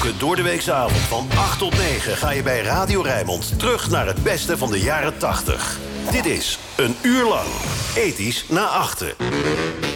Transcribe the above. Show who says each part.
Speaker 1: Elke doordeweekse avond van 8 tot 9 ga je bij Radio Rijnmond terug naar het beste van de jaren 80. Dit is een uur lang ethisch na achten.